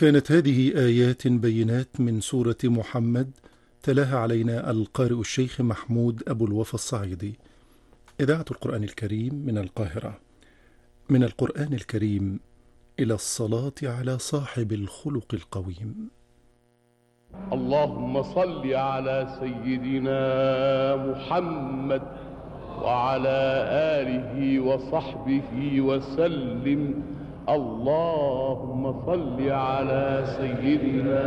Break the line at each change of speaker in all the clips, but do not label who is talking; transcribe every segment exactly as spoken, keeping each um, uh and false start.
كانت هذه آيات بينات من سورة محمد، تلاها علينا القارئ الشيخ محمود أبو الوفا الصعيدي. إذاعة القرآن الكريم من القاهرة. من القرآن الكريم إلى الصلاة على صاحب الخلق القويم.
اللهم صل على سيدنا محمد وعلى آله وصحبه وسلم. اللهم صل على سيدنا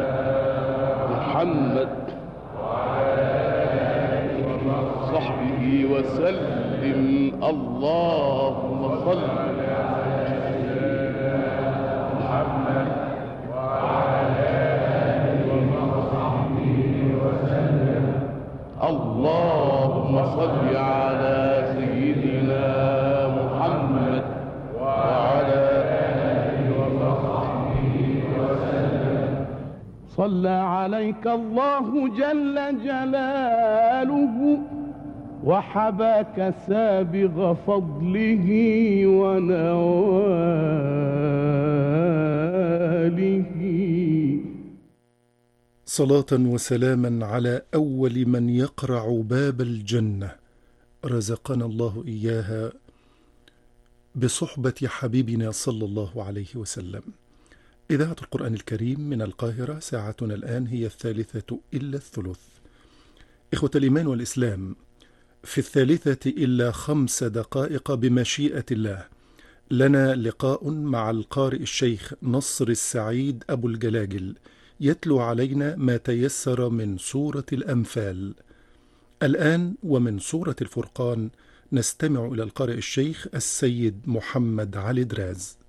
محمد وعلى آله وصحبه وسلم. اللهم صل على سيدنا محمد وعلى آله وصحبه وسلم. اللهم صل على سيدنا محمد وعلى آله وصحبه وسلم. صلى عليك الله جل جلاله وحباك سابغ فضله ونواله.
صلاة وسلاما على أول من يقرع باب الجنة، رزقنا الله إياها بصحبة حبيبنا صلى الله عليه وسلم. إذاعة القرآن الكريم من القاهرة، ساعتنا الآن هي الثالثة إلا الثلث. إخوة الإيمان والإسلام، في الثالثة إلا خمس دقائق بمشيئة الله لنا لقاء مع القارئ الشيخ نصر السعيد أبو الجلاجل، يتلو علينا ما تيسر من سورة الأنفال. الآن ومن سورة الفرقان نستمع إلى القارئ الشيخ السيد محمد علي دراز.